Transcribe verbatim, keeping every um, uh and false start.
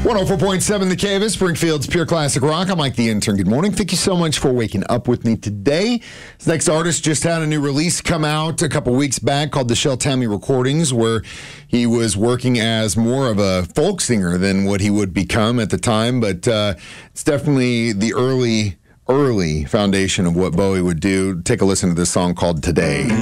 one oh four point seven The Cave is Springfield's Pure Classic Rock. I'm Mike the Intern. Good morning. Thank you so much for waking up with me today. This next artist just had a new release come out a couple weeks back called the Shel Tammy Recordings, where he was working as more of a folk singer than what he would become at the time. But uh, it's definitely the early, early foundation of what Bowie would do. Take a listen to this song called Today.